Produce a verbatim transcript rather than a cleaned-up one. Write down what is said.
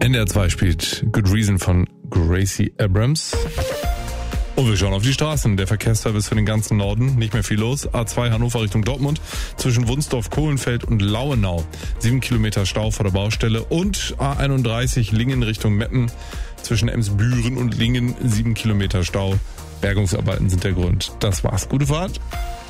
N D R zwei spielt Good Reason von Gracie Abrams. Und wir schauen auf die Straßen. Der Verkehrsservice für den ganzen Norden. Nicht mehr viel los. A zwei Hannover Richtung Dortmund. Zwischen Wunsdorf, Kohlenfeld und Lauenau. Sieben Kilometer Stau vor der Baustelle. Und A einunddreißig Lingen Richtung Meppen. Zwischen Emsbüren und Lingen. Sieben Kilometer Stau. Bergungsarbeiten sind der Grund. Das war's. Gute Fahrt.